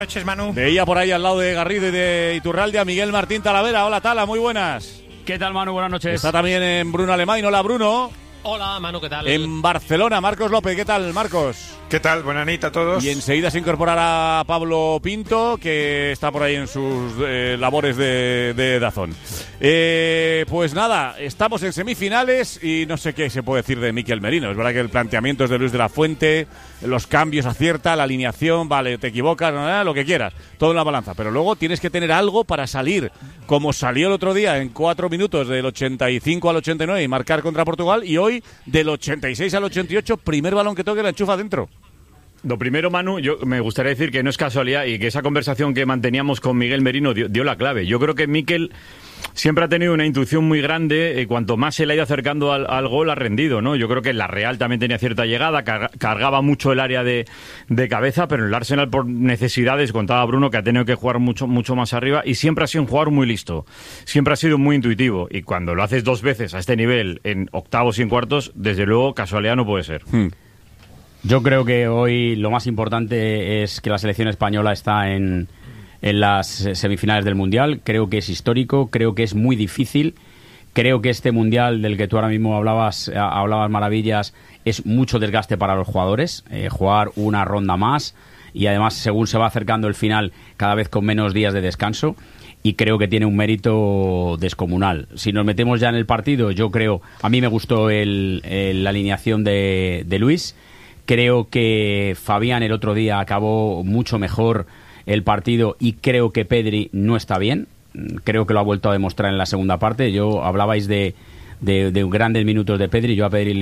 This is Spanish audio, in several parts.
Buenas noches, Manu. Veía por ahí al lado de Garrido y de Iturralde a Miguel Martín Talavera. Hola, Tala, muy buenas. ¿Qué tal, Manu? Buenas noches. Está también en Bruno Alemán. Hola, Bruno. Hola, Manu, ¿qué tal? En Barcelona, Marcos López. ¿Qué tal, Marcos? ¿Qué tal? Buenas noches a todos. Y enseguida se incorporará Pablo Pinto, que está por ahí en sus labores de Dazón. Pues nada, estamos en semifinales y no sé qué se puede decir de Mikel Merino. Es verdad que el planteamiento es de Luis de la Fuente, los cambios acierta, la alineación, vale, te equivocas, lo que quieras, todo en la balanza. Pero luego tienes que tener algo para salir, como salió el otro día en 4 minutos del 85 al 89 y marcar contra Portugal, y hoy del 86 al 88, primer balón que toque la enchufa dentro. Lo primero, Manu, yo me gustaría decir que no es casualidad y que esa conversación que manteníamos con Miguel Merino dio la clave. Yo creo que Mikel siempre ha tenido una intuición muy grande. Cuanto más se le ha ido acercando al gol, ha rendido, ¿no? Yo creo que la Real también tenía cierta llegada, cargaba mucho el área de cabeza, pero en el Arsenal, por necesidades, contaba Bruno, que ha tenido que jugar mucho más arriba, y siempre ha sido un jugador muy listo. Siempre ha sido muy intuitivo. Y cuando lo haces 2 veces a este nivel, en octavos y en cuartos, desde luego, casualidad no puede ser. Yo creo que hoy lo más importante es que la selección española está en las semifinales del Mundial. Creo que es histórico, creo que es muy difícil. Creo que este Mundial del que tú ahora mismo hablabas maravillas, es mucho desgaste para los jugadores. Jugar una ronda más y además, según se va acercando el final, cada vez con menos días de descanso. Y creo que tiene un mérito descomunal. Si nos metemos ya en el partido, yo creo, a mí me gustó la alineación de Luis. Creo que Fabián el otro día acabó mucho mejor el partido y creo que Pedri no está bien. Creo que lo ha vuelto a demostrar en la segunda parte. Hablabais de grandes minutos de Pedri. Yo a Pedri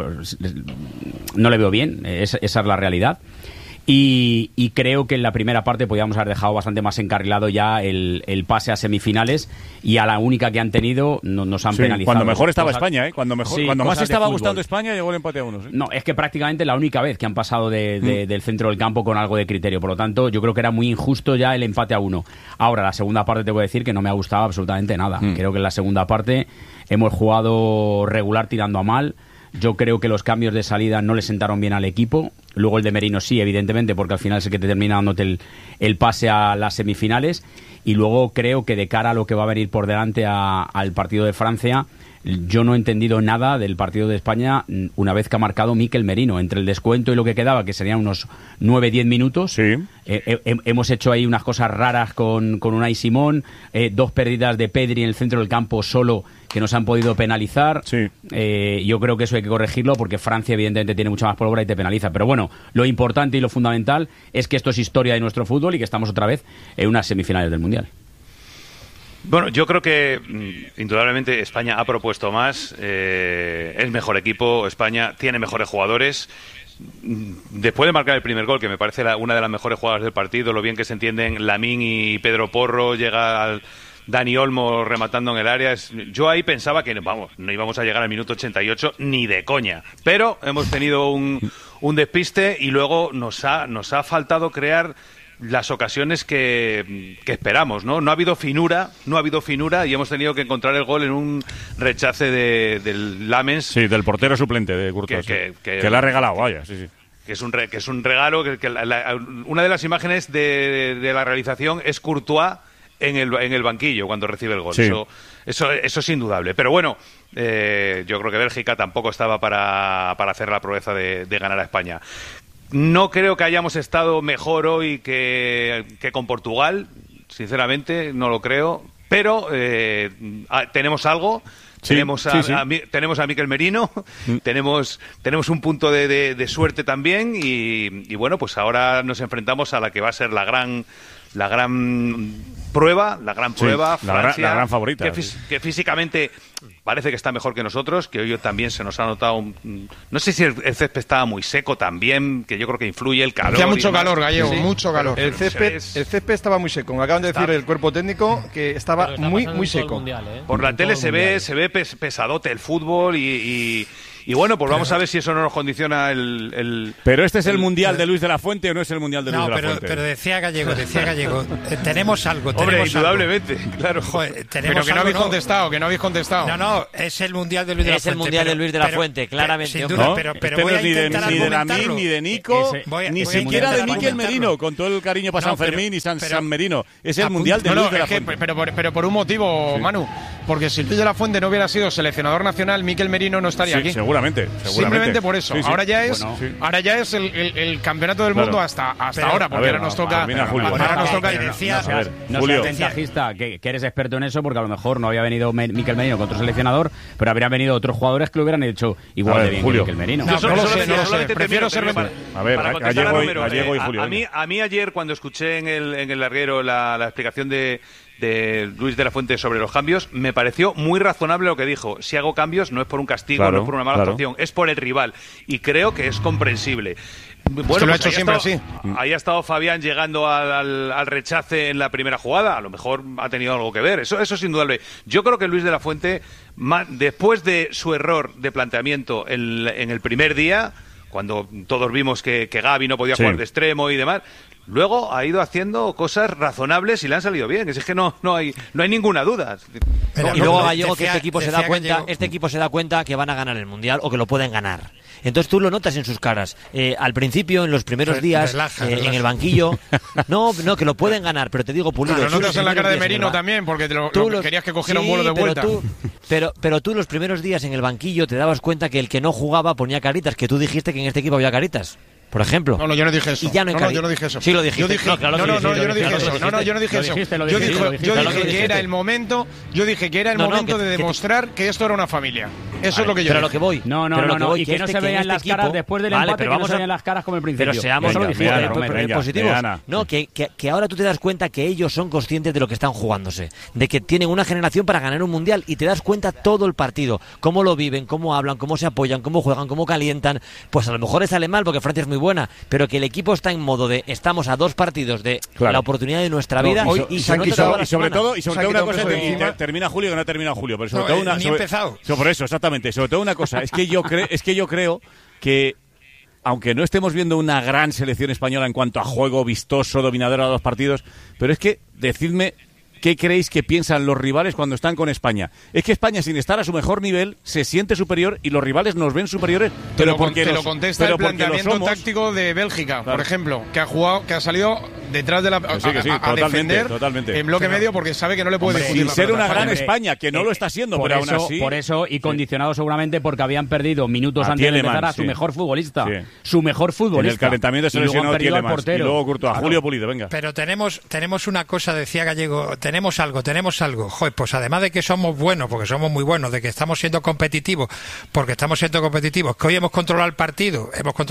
no le veo bien. Esa es la realidad. Y creo que en la primera parte podíamos haber dejado bastante más encarrilado ya el pase a semifinales, y a la única que han tenido nos han penalizado. Cuando mejor estaba España, cuando más estaba gustando España, llegó el empate a 1. ¿Sí? No, es que prácticamente la única vez que han pasado del centro del campo con algo de criterio. Por lo tanto, yo creo que era muy injusto ya el empate a 1. Ahora, la segunda parte te voy a decir que no me ha gustado absolutamente nada. Creo que en la segunda parte hemos jugado regular tirando a mal. Yo creo que los cambios de salida no le sentaron bien al equipo. Luego el de Merino sí, evidentemente, porque al final es el que te termina dándote el pase a las semifinales. Y luego creo que de cara a lo que va a venir por delante al partido de Francia, yo no he entendido nada del partido de España una vez que ha marcado Mikel Merino. Entre el descuento y lo que quedaba, que serían unos 9-10 minutos, sí. Hemos hecho ahí unas cosas raras con Unai Simón, 2 pérdidas de Pedri en el centro del campo solo, que nos han podido penalizar. Sí. Yo creo que eso hay que corregirlo, porque Francia evidentemente tiene mucha más pólvora y te penaliza. Pero bueno, lo importante y lo fundamental es que esto es historia de nuestro fútbol y que estamos otra vez en unas semifinales del Mundial. Bueno, yo creo que indudablemente España ha propuesto más, es mejor equipo, España tiene mejores jugadores. Después de marcar el primer gol, que me parece una de las mejores jugadas del partido, lo bien que se entienden Lamín y Pedro Porro, llega al Dani Olmo rematando en el área. Yo ahí pensaba que no íbamos a llegar al minuto 88 ni de coña, pero hemos tenido un despiste y luego nos ha faltado crear las ocasiones que esperamos, ¿no? No ha habido finura y hemos tenido que encontrar el gol en un rechace del Lamens. Sí, del portero suplente de Courtois, que le ha regalado, vaya, sí. Que es un regalo, una de las imágenes de la realización es Courtois en el banquillo cuando recibe el gol. Sí. Eso es indudable. Pero bueno, yo creo que Bélgica tampoco estaba para hacer la proeza de ganar a España. No creo que hayamos estado mejor hoy que con Portugal, sinceramente, no lo creo, pero tenemos algo. Sí, tenemos a Mikel Merino, tenemos un punto de suerte también y bueno, pues ahora nos enfrentamos a la que va a ser la gran prueba, Francia, la gran favorita, que físicamente parece que está mejor que nosotros, que hoy también se nos ha notado no sé si el césped estaba muy seco también, que yo creo que influye el calor. Hacía mucho calor, Gallego, sí. Mucho calor. El césped estaba muy seco. Me acaban de decir el cuerpo técnico que estaba muy seco. Por la tele se ve pesadote el fútbol y Y bueno, pues vamos a ver si eso no nos condiciona Pero ¿este es el Mundial de Luis de la Fuente o no es el Mundial de Luis de la Fuente? Pero decía Gallego, tenemos algo. Hombre, indudablemente, claro. Joder, pero que no habéis contestado, No, es el Mundial de Luis de la Fuente. Es el Mundial de Luis de la Fuente, claramente. Sin duda, pero voy a intentar ni de argumentarlo. Lamín, ni de Nico, ni siquiera de Miquel Merino, con todo el cariño para San Fermín y San Merino. Es el Mundial de Luis de la Fuente. Pero por un motivo, Manu, porque si Luis de la Fuente no hubiera sido seleccionador nacional, Miquel Merino no estaría aquí. Seguramente. Simplemente por eso. Ahora ya es el campeonato del mundo hasta ahora, porque ahora nos toca. Ahora nos toca. No seas ventajista, que eres experto en eso, porque a lo mejor no había venido Miquel Merino con otro seleccionador, pero habrían venido otros jugadores que lo hubieran hecho igual de bien que Miquel Merino. No lo sé. Prefiero ser. A ver, Gallego y Julio. A mí ayer, cuando escuché en el larguero la explicación de Luis de la Fuente sobre los cambios, me pareció muy razonable lo que dijo. Si hago cambios no es por un castigo, no es por una mala actuación, es por el rival. Y creo que es comprensible. Bueno, lo ha hecho siempre así. Ahí ha estado Fabián llegando al rechace en la primera jugada. A lo mejor ha tenido algo que ver. Eso es indudable. Yo creo que Luis de la Fuente, después de su error de planteamiento en el primer día, cuando todos vimos que Gavi no podía jugar de extremo y demás, luego ha ido haciendo cosas razonables y le han salido bien. Es que no hay ninguna duda. Y luego Gallego, que este equipo se da cuenta que van a ganar el Mundial o que lo pueden ganar. Entonces tú lo notas en sus caras. Al principio, en los primeros días, en el banquillo, no, que lo pueden ganar, pero te digo, Pulido. Lo notas en la cara de Merino también, porque querías que cogiera un vuelo de vuelta. Pero tú los primeros días en el banquillo te dabas cuenta que el que no jugaba ponía caritas, que tú dijiste que en este equipo había caritas. Por ejemplo. No, yo no dije eso. Y ya no, yo no dije eso. Sí lo dijiste. Yo dije, yo no dije eso. Yo no dije eso. Yo dije que era el momento. Yo dije que era el momento de demostrar que esto era una familia. Eso es lo que yo dije. Pero lo que voy. No. Y que no se vean las caras después del empate, que no se vean las caras como el principio. Pero seamos positivos. No, que ahora tú te das cuenta que ellos son conscientes de lo que están jugándose. De que tienen una generación para ganar un mundial y te das cuenta todo el partido. Cómo lo viven, cómo hablan, cómo se apoyan, cómo juegan, cómo calientan. Pues a lo mejor les sale mal porque Francia es muy buena, pero que el equipo está en modo de estamos a 2 partidos de la oportunidad de nuestra vida y sobre todo una cosa, termina Julio, que no ha terminado Julio, pero sobre todo una por eso, exactamente, sobre todo una cosa, es que yo creo que aunque no estemos viendo una gran selección española en cuanto a juego vistoso, dominadora de los partidos, pero es que decidme ¿qué creéis que piensan los rivales cuando están con España? Es que España, sin estar a su mejor nivel, se siente superior y los rivales nos ven superiores. Te lo contesta el planteamiento táctico de Bélgica, por ejemplo, que ha salido detrás de la a defender en bloque medio porque sabe que no le puede discutir sin ser una gran España, que no lo está siendo, pero aún así. Por eso, y condicionado seguramente porque habían perdido minutos antes de empezar a su mejor futbolista. Su mejor futbolista. En el calentamiento se lesionó Tielemans y luego Courtois. Julio Pulido, venga. Pero tenemos una cosa, decía Gallego, tenemos algo. Joder, pues además de que somos buenos, porque somos muy buenos, de que estamos siendo competitivos, que hoy hemos controlado el partido,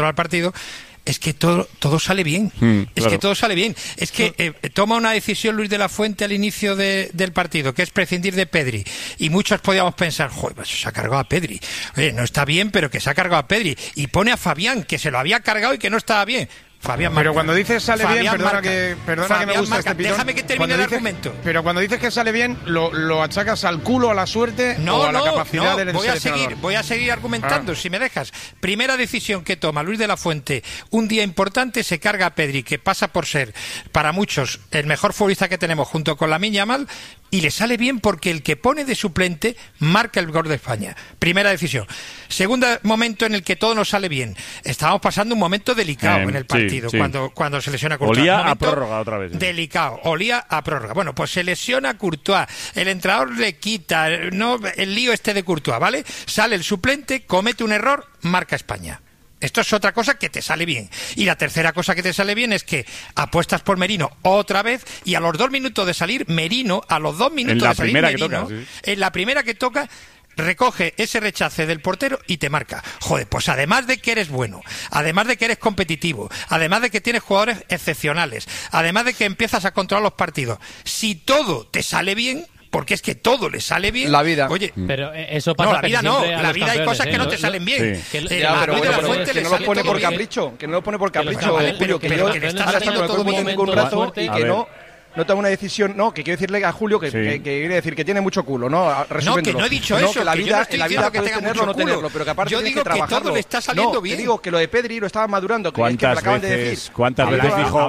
es que todo sale bien. Que todo sale bien. Es que toma una decisión Luis de la Fuente al inicio del partido, que es prescindir de Pedri. Y muchos podíamos pensar, joder, pues se ha cargado a Pedri. Oye, no está bien, pero que se ha cargado a Pedri. Y pone a Fabián, que se lo había cargado y que no estaba bien. Fabián pero cuando dices sale bien, perdona que me gusta este pitón. Déjame que termine el argumento. Pero cuando dices que sale bien, lo achacas al culo, a la suerte o a la capacidad del seleccionador. Voy a seguir argumentando, si me dejas. Primera decisión que toma Luis de la Fuente, un día importante, se carga a Pedri, que pasa por ser, para muchos, el mejor futbolista que tenemos junto con Lamine Yamal, y le sale bien porque el que pone de suplente marca el gol de España. Primera decisión. Segundo momento en el que todo nos sale bien. Estábamos pasando un momento delicado en el partido, cuando se lesiona Courtois. Olía a prórroga otra vez. Delicado, olía a prórroga. Bueno, pues se lesiona Courtois, el entrenador le quita el lío de Courtois, ¿vale? Sale el suplente, comete un error, marca España. Esto es otra cosa que te sale bien. Y la tercera cosa que te sale bien es que apuestas por Merino otra vez y a los 2 minutos de salir, Merino, a los 2 minutos de salir, Merino, en la primera que toca, recoge ese rechace del portero y te marca. Joder, pues además de que eres bueno, además de que eres competitivo, además de que tienes jugadores excepcionales, además de que empiezas a controlar los partidos, si todo te sale bien, porque es que todo le sale bien. La vida. Oye, pero eso pasa. No, la vida no. La vida hay cosas que no te salen bien. Sí. Pero que no lo pone por capricho. Que no lo pone por capricho, Julio. Que yo ahora está con el cuerpo técnico un rato y que no. no toma una decisión, no, que quiero decirle a Julio que quiere decir que tiene mucho culo, ¿no? No, que no he dicho eso, que la vida, en la vida puedes tenerlo o no tenerlo, pero que aparte yo digo que todo le está saliendo bien. Te digo que lo de Pedri lo estaba madurando, que me acaban de decir. ¿Cuántas veces dijo?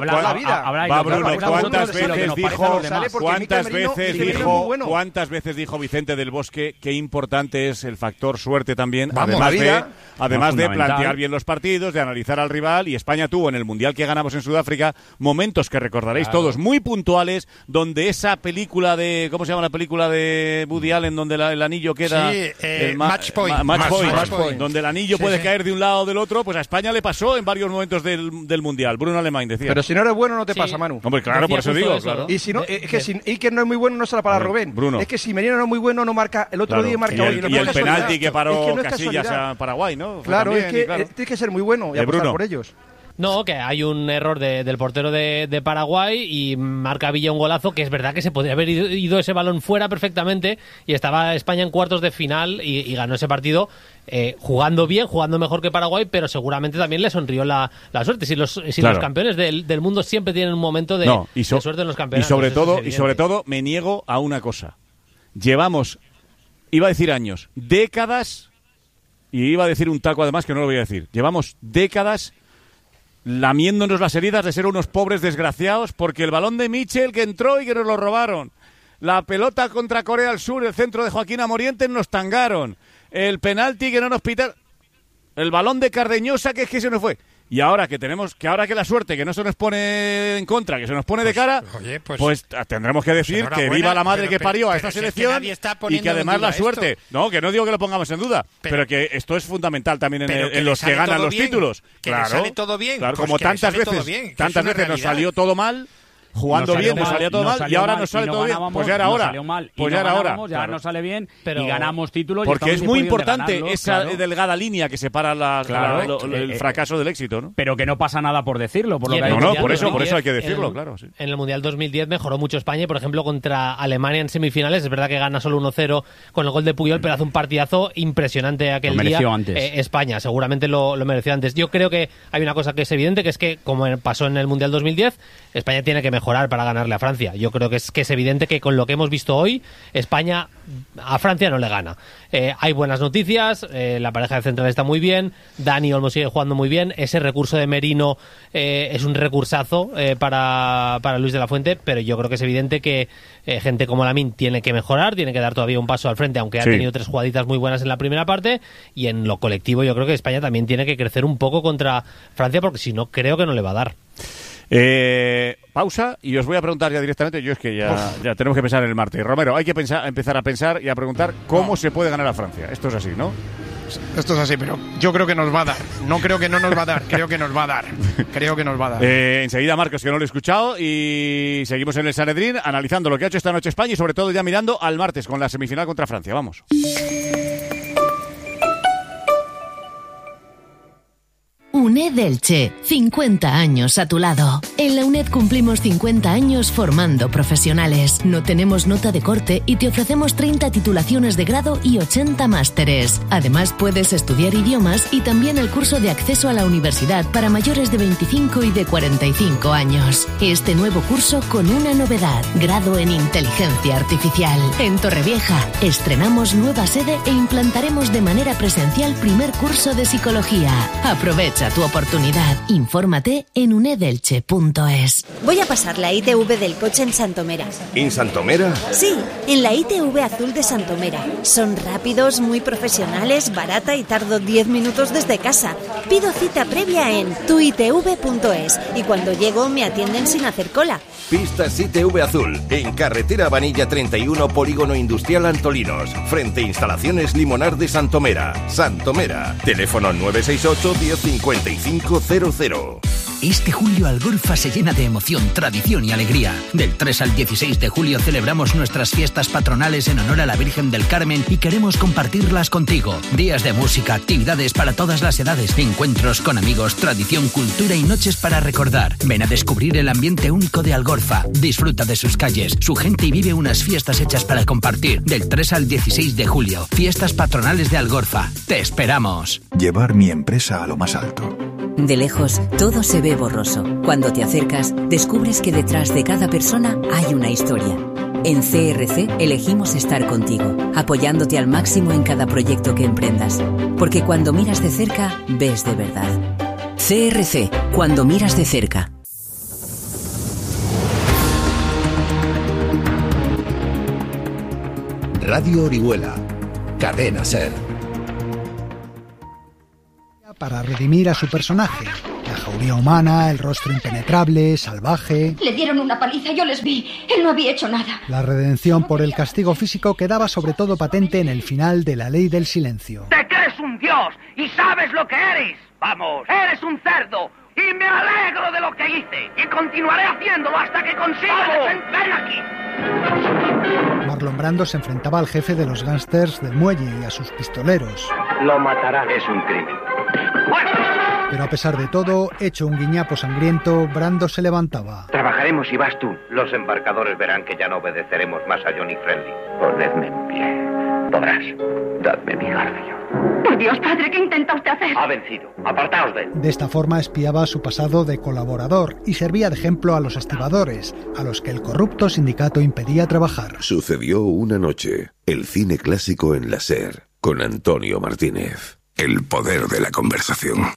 ¿Cuántas veces dijo Vicente del Bosque qué importante es el factor suerte también, además de plantear bien los partidos, de analizar al rival? Y España tuvo en el Mundial que ganamos en Sudáfrica momentos que recordaréis todos muy puntuales, donde esa película de, ¿cómo se llama la película de Woody Allen, donde el anillo queda Match Point, donde el anillo puede caer de un lado o del otro? Pues a España le pasó en varios momentos del Mundial. Bruno Alemán decía. Pero si no eres bueno no te pasa, Manu. Hombre, claro, por eso digo, claro. Y si no, es que si Iker no es muy bueno no será para Rubén. Bruno. Es que si Merino no es muy bueno no marca, el otro día marca hoy. Y el penalti que paró Casillas a Paraguay, ¿no? Claro, es que tienes que ser muy bueno y apostar por ellos. No, que hay un error del portero de Paraguay y marca Villa un golazo, que es verdad que se podría haber ido ese balón fuera perfectamente y estaba España en cuartos de final y ganó ese partido jugando bien, jugando mejor que Paraguay, pero seguramente también le sonrió la suerte. Si los campeones del mundo siempre tienen un momento de suerte en los campeonatos. Y sobre todo me niego a una cosa. Llevamos, iba a decir años, décadas, y iba a decir un taco además que no lo voy a decir. Llevamos décadas lamiéndonos las heridas de ser unos pobres desgraciados porque el balón de Mitchell que entró y que nos lo robaron, la pelota contra Corea del Sur, el centro de Joaquín Amorientes nos tangaron, el penalti que no nos pitaron, el balón de Cardeñosa que es que se nos fue. Y ahora que la suerte que no se nos pone en contra, que se nos pone de cara, pues tendremos que decir que viva la madre que parió a esta selección y que además la suerte, no, que no digo que lo pongamos en duda, pero que esto es fundamental también en los que ganan los títulos. Claro, sale todo bien, claro, como tantas veces nos salió todo mal. Jugando bien, nos salía todo mal y ahora nos sale todo bien. Pues ya era hora. Pues ya era hora. Ya nos sale bien y ganamos títulos. Porque es muy importante esa delgada línea que separa el fracaso del éxito, ¿no? Pero que no pasa nada por decirlo. Por eso hay que decirlo, claro. Sí. En el Mundial 2010 mejoró mucho España y, por ejemplo, contra Alemania en semifinales, es verdad que gana solo 1-0 con el gol de Puyol, pero hace un partidazo impresionante aquel día. España seguramente lo mereció antes. Yo creo que hay una cosa que es evidente, que es que, como pasó en el Mundial 2010, España tiene que mejorar para ganarle a Francia. Yo creo que es evidente que con lo que hemos visto hoy, España a Francia no le gana. Hay buenas noticias, la pareja de central está muy bien, Dani Olmo sigue jugando muy bien, ese recurso de Merino es un recursazo para Luis de la Fuente, pero yo creo que es evidente que gente como Lamine tiene que mejorar, tiene que dar todavía un paso al frente, aunque ha tenido 3 jugaditas muy buenas en la primera parte, y en lo colectivo yo creo que España también tiene que crecer un poco contra Francia, porque si no, creo que no le va a dar. Pausa y os voy a preguntar ya directamente. Yo es que ya tenemos que pensar en el martes. Romero, hay que empezar a pensar y a preguntar cómo se puede ganar a Francia. Esto es así, ¿no? Esto es así, pero yo creo que nos va a dar. No creo que no nos va a dar, creo que nos va a dar. Creo que nos va a dar. Enseguida Marcos, que no lo he escuchado, y seguimos en el Sanedrín analizando lo que ha hecho esta noche España y sobre todo ya mirando al martes con la semifinal contra Francia. Vamos. UNED Elche, 50 años a tu lado. En la UNED cumplimos 50 años formando profesionales. No tenemos nota de corte y te ofrecemos 30 titulaciones de grado y 80 másteres. Además, puedes estudiar idiomas y también el curso de acceso a la universidad para mayores de 25 y de 45 años. Este nuevo curso con una novedad, grado en inteligencia artificial. En Torrevieja, estrenamos nueva sede e implantaremos de manera presencial primer curso de psicología. Aprovecha tu oportunidad. Infórmate en unedelche.es. Voy a pasar la ITV del coche en Santomera. ¿En Santomera? Sí, en la ITV azul de Santomera. Son rápidos, muy profesionales, barata y tardo 10 minutos desde casa. Pido cita previa en tuitv.es y cuando llego me atienden sin hacer cola. Pistas ITV azul, en carretera Vanilla 31, Polígono Industrial Antolinos, frente a Instalaciones Limonar de Santomera. Santomera, teléfono 968 105500. Este julio Algorfa se llena de emoción, tradición y alegría. Del 3 al 16 de julio celebramos nuestras fiestas patronales en honor a la Virgen del Carmen y queremos compartirlas contigo. Días de música, actividades para todas las edades, encuentros con amigos, tradición, cultura y noches para recordar. Ven a descubrir el ambiente único de Algorfa. Disfruta de sus calles, su gente y vive unas fiestas hechas para compartir. Del 3 al 16 de julio, fiestas patronales de Algorfa. Te esperamos. Llevar mi empresa a lo más alto. De lejos, todo se ve borroso. Cuando te acercas, descubres que detrás de cada persona hay una historia. En CRC elegimos estar contigo, apoyándote al máximo en cada proyecto que emprendas. Porque cuando miras de cerca, ves de verdad. CRC, cuando miras de cerca. Radio Orihuela, Cadena SER. Para redimir a su personaje. La jauría humana, el rostro impenetrable, salvaje. Le dieron una paliza, yo les vi. Él no había hecho nada. La redención por el castigo físico quedaba sobre todo patente en el final de La Ley del Silencio. ¡Te crees un dios y sabes lo que eres! ¡Vamos! ¡Eres un cerdo! ¡Y me alegro de lo que hice! ¡Y continuaré haciéndolo hasta que consiga ven aquí! Marlon Brando se enfrentaba al jefe de los gángsters del muelle y a sus pistoleros. Lo matarán. Es un crimen. Pero a pesar de todo, hecho un guiñapo sangriento, Brando se levantaba. Trabajaremos y vas tú. Los embarcadores verán que ya no obedeceremos más a Johnny Friendly. Ponedme en pie. Podrás. Dadme mi garfio. Por Dios, padre, ¿qué intenta usted hacer? Ha vencido. Apartaos de él. De esta forma espiaba su pasado de colaborador y servía de ejemplo a los estibadores, a los que el corrupto sindicato impedía trabajar. Sucedió una noche. El cine clásico en la SER, con Antonio Martínez. El poder de la conversación.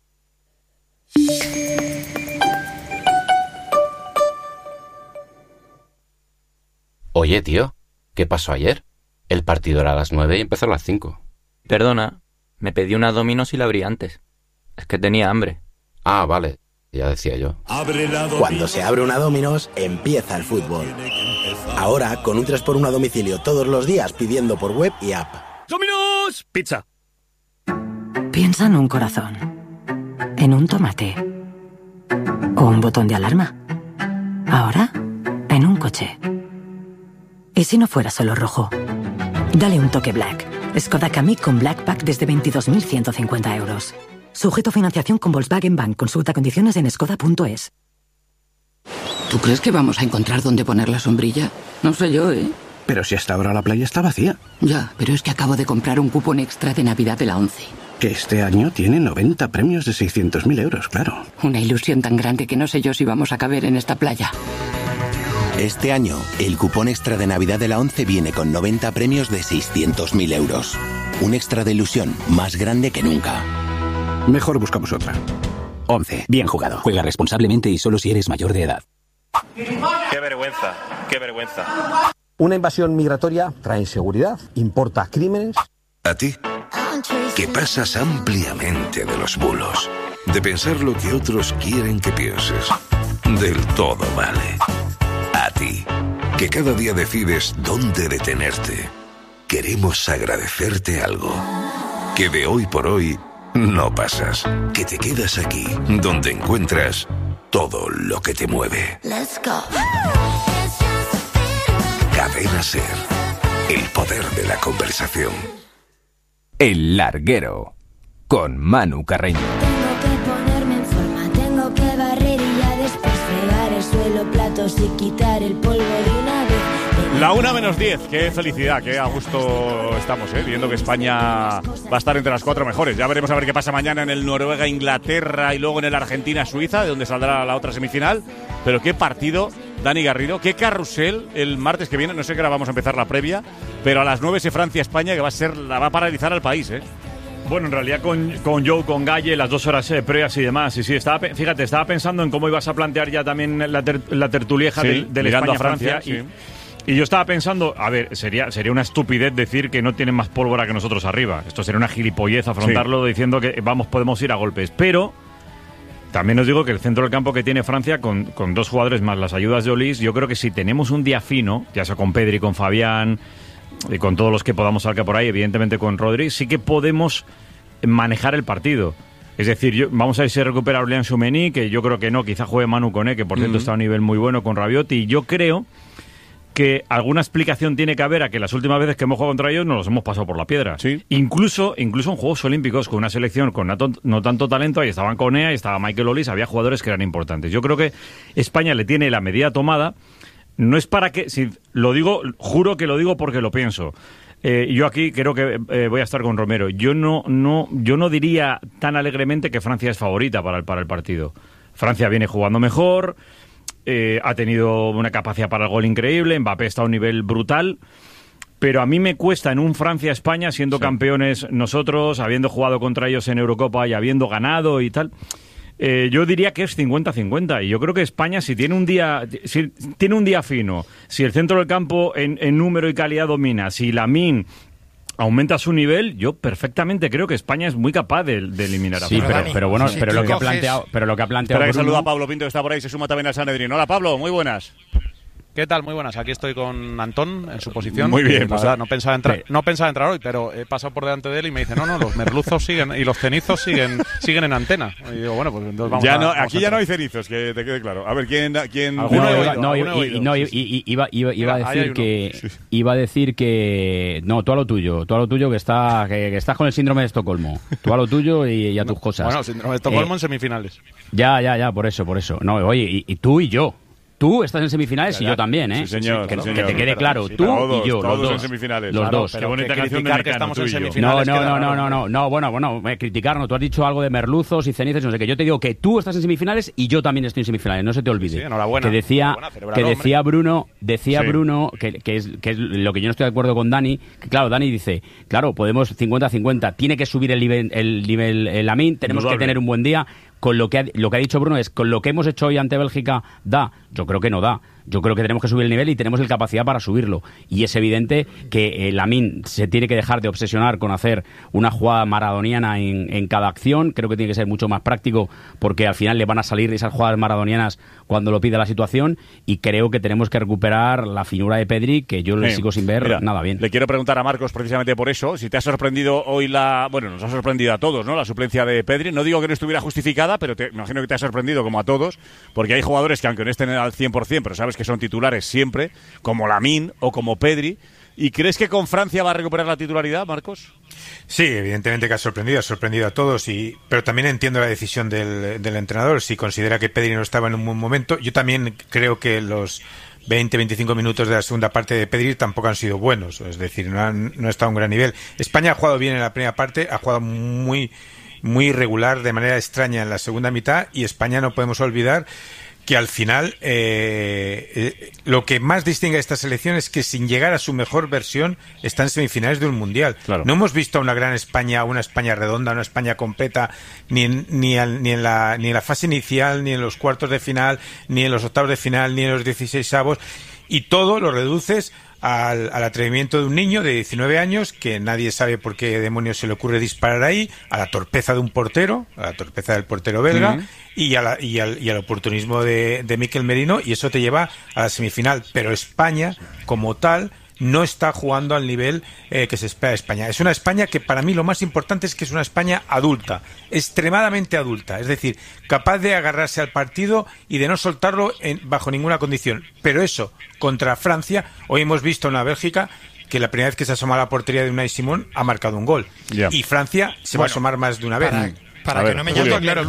Oye, tío, ¿qué pasó ayer? El partido era a las 9 y empezó a las 5. Perdona, me pedí una Domino's y la abrí antes. Es que tenía hambre. Ah, vale, ya decía yo. Cuando se abre una Domino's, empieza el fútbol. Ahora, con un 3x1 a domicilio todos los días pidiendo por web y app. ¡Domino's! Pizza. Piensa en un corazón, en un tomate o un botón de alarma. Ahora, en un coche. ¿Y si no fuera solo rojo? Dale un toque Black. Skoda Kamiq con Black Pack desde 22.150 euros. Sujeto a financiación con Volkswagen Bank. Consulta condiciones en skoda.es. ¿Tú crees que vamos a encontrar dónde poner la sombrilla? No sé yo, ¿eh? Pero si hasta ahora la playa está vacía. Ya, pero es que acabo de comprar un cupón extra de Navidad de la ONCE. Que este año tiene 90 premios de 600.000 euros, claro. Una ilusión tan grande que no sé yo si vamos a caber en esta playa. Este año, el cupón extra de Navidad de la ONCE viene con 90 premios de 600.000 euros. Un extra de ilusión más grande que nunca. Mejor buscamos otra. ONCE. Bien jugado. Juega responsablemente y solo si eres mayor de edad. ¡Qué vergüenza! ¡Qué vergüenza! Una invasión migratoria trae inseguridad, importa crímenes. ¿A ti? Que pasas ampliamente de los bulos, de pensar lo que otros quieren que pienses. Del todo vale. A ti, que cada día decides dónde detenerte. Queremos agradecerte algo. Que de hoy por hoy no pasas. Que te quedas aquí, donde encuentras todo lo que te mueve. Cadena SER. El poder de la conversación. El Larguero, con Manu Carreño. Tengo que ponerme en forma, tengo que barrer y ya después fregar el suelo, platos y quitar el polvo de una vez. La 1:10, qué felicidad, qué a gusto estamos, viendo que España va a estar entre las 4 mejores. Ya veremos a ver qué pasa mañana en el Noruega-Inglaterra y luego en el Argentina-Suiza, de donde saldrá la otra semifinal. Pero qué partido, Dani Garrido, qué carrusel el martes que viene. No sé qué hora vamos a empezar la previa, pero a las 9 es Francia-España, que va a paralizar al país, Bueno, en realidad con Joe, con Galle, las 2 horas previas y demás. Y sí, estaba pensando en cómo ibas a plantear ya también la tertulieja del España-Francia. Y yo estaba pensando, a ver, sería una estupidez decir que no tienen más pólvora que nosotros arriba. Esto sería una gilipollez afrontarlo diciendo que podemos ir a golpes. Pero también os digo que el centro del campo que tiene Francia, con 2 jugadores más las ayudas de Olís, yo creo que si tenemos un día fino, ya sea con Pedri, con Fabián y con todos los que podamos sacar por ahí, evidentemente con Rodri, sí que podemos manejar el partido. Es decir, vamos a ver si recupera Aurélien Tchouaméni, que yo creo que no, quizá juegue Manu Koné, que por cierto está a un nivel muy bueno con Rabiot, y yo creo que alguna explicación tiene que haber a que las últimas veces que hemos jugado contra ellos nos los hemos pasado por la piedra. Sí. Incluso en Juegos Olímpicos, con una selección con no tanto talento, ahí estaban Koné, ahí estaba Michael Olís, había jugadores que eran importantes. Yo creo que España le tiene la medida tomada. No es para que, si lo digo, juro que lo digo porque lo pienso. Yo aquí creo que voy a estar con Romero. Yo no diría tan alegremente que Francia es favorita para el partido. Francia viene jugando mejor, ha tenido una capacidad para el gol increíble, Mbappé está a un nivel brutal, pero a mí me cuesta en un Francia-España, siendo campeones nosotros, habiendo jugado contra ellos en Eurocopa y habiendo ganado y tal. Yo diría que es 50-50 y yo creo que España, si tiene un día fino, si el centro del campo en número y calidad domina, si Lamine aumenta su nivel, yo perfectamente creo que España es muy capaz de eliminar a Francia. Sí, pero bueno, pero lo que ha planteado Espera que saluda a Pablo Pinto, que está por ahí, se suma también al Sanedrín. Hola Pablo, muy buenas. ¿Qué tal? Muy buenas. Aquí estoy con Antón en su posición. Muy bien. Pues, no pensaba entrar hoy, pero he pasado por delante de él y me dice, no, los merluzos siguen y los cenizos siguen en antena. Y digo, bueno, pues entonces vamos aquí ya no hay cenizos, que te quede claro. A ver, ¿quién iba a decir que no, tú a lo tuyo que estás con el síndrome de Estocolmo. Tú a lo tuyo y a tus cosas. Bueno, síndrome de Estocolmo en semifinales. Ya, por eso. No, oye, y tú y yo. Tú estás en semifinales y yo también, ¿eh? Sí, señor. Que te quede claro, tú y yo, los dos. En semifinales. Los dos. Qué bonita canción de que estamos en semifinales. No, bueno, criticar, no. Tú has dicho algo de merluzos y cenizas, no sé qué. Yo te digo que tú estás en semifinales y yo también estoy en semifinales, no se te olvide. Sí, enhorabuena. Que decía Bruno, que es lo que yo no estoy de acuerdo con Dani, que claro, Dani dice, claro, podemos 50-50, tiene que subir el nivel Lamine, tenemos que tener un buen día. Con lo que ha dicho Bruno es, con lo que hemos hecho hoy ante Bélgica, ¿da? Yo creo que no da. Yo creo que tenemos que subir el nivel y tenemos la capacidad para subirlo. Y es evidente que Lamine se tiene que dejar de obsesionar con hacer una jugada maradoniana en cada acción. Creo que tiene que ser mucho más práctico porque al final le van a salir esas jugadas maradonianas cuando lo pida la situación. Y creo que tenemos que recuperar la finura de Pedri, que yo le sigo sin ver nada bien. Le quiero preguntar a Marcos precisamente por eso. Si te ha sorprendido hoy nos ha sorprendido a todos, ¿no? La suplencia de Pedri. No digo que no estuviera justificada, pero te imagino que te ha sorprendido como a todos, porque hay jugadores que aunque no estén al 100%, pero sabes que son titulares siempre, como Lamine o como Pedri. ¿Y crees que con Francia va a recuperar la titularidad, Marcos? Sí, evidentemente que ha sorprendido a todos, pero también entiendo la decisión del entrenador. Si considera que Pedri no estaba en un buen momento, yo también creo que los 20-25 minutos de la segunda parte de Pedri tampoco han sido buenos, es decir, no ha estado a un gran nivel. España ha jugado bien en la primera parte, ha jugado muy irregular, de manera extraña en la segunda mitad, y España no podemos olvidar que al final lo que más distingue a esta selección es que sin llegar a su mejor versión está en semifinales de un mundial. Claro. No hemos visto a una gran España, una España redonda, una España completa, ni en la fase inicial, ni en los cuartos de final, ni en los octavos de final, ni en los 16avos, y todo lo reduces al atrevimiento de un niño de 19 años que nadie sabe por qué demonios se le ocurre disparar ahí, a la torpeza de un portero, a la torpeza del portero belga, y al oportunismo de Mikel Merino, y eso te lleva a la semifinal. Pero España, como tal, no está jugando al nivel que se espera de España. Es una España que para mí lo más importante es que es una España adulta, extremadamente adulta, es decir, capaz de agarrarse al partido y de no soltarlo bajo ninguna condición. Pero eso, contra Francia, hoy hemos visto una Bélgica que la primera vez que se asoma a la portería de Unai Simón ha marcado un gol. Y Francia se va a asomar más de una vez. Para que no me